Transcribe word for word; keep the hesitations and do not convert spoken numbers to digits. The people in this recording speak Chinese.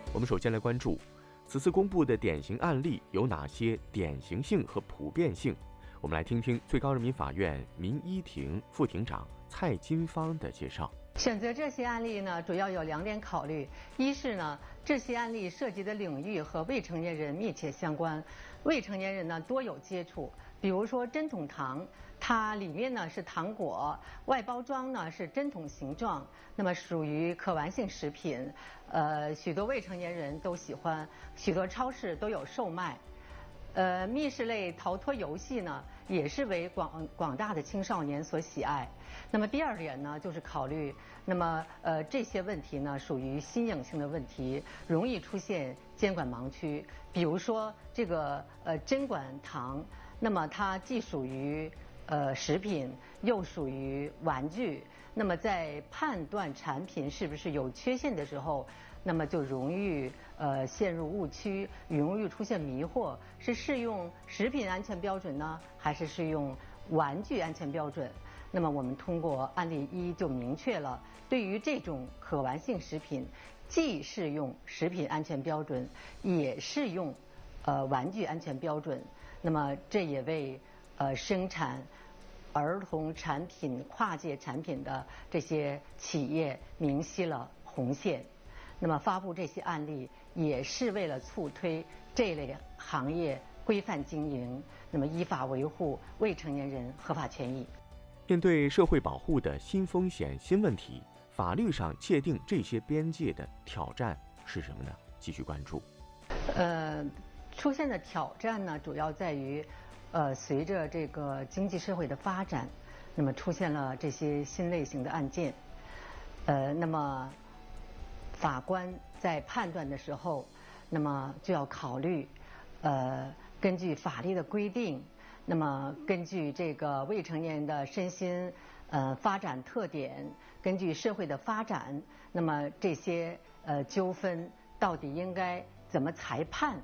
我们首先来关注此次公布的典型案例有哪些典型性和普遍性。我们来听听最高人民法院民一庭副庭长蔡金芳的介绍。 选择这些案例呢，主要有两点考虑：一是呢，这些案例涉及的领域和未成年人密切相关，未成年人呢多有接触。比如说针筒糖，它里面呢是糖果，外包装呢是针筒形状，那么属于可玩性食品，呃，许多未成年人都喜欢，许多超市都有售卖。呃，密室类逃脱游戏呢，也是为广广大的青少年所喜爱。那么第二点呢，就是考虑，那么呃这些问题呢，属于新颖性的问题，容易出现监管盲区。比如说这个呃针管糖，那么它既属于呃食品，又属于玩具。那么在判断产品是不是有缺陷的时候，那么就容易呃陷入误区，容易出现迷惑，是适用食品安全标准呢，还是适用玩具安全标准？那么我们通过案例一就明确了，对于这种可玩性食品，既适用食品安全标准，也适用呃玩具安全标准。那么这也为呃生产儿童产品、跨界产品的这些企业明晰了红线。那么发布这些案例，也是为了促推这类行业规范经营，那么依法维护未成年人合法权益。 面对社会保护的新风险、新问题，法律上界定这些边界的挑战是什么呢？继续关注。 呃，出现的挑战呢，主要在于，呃，随着这个经济社会的发展，那么出现了这些新类型的案件，呃，那么法官在判断的时候，那么就要考虑，呃，根据法律的规定，那么根据这个未成年人的身心呃发展特点，根据社会的发展，那么这些呃纠纷到底应该怎么裁判？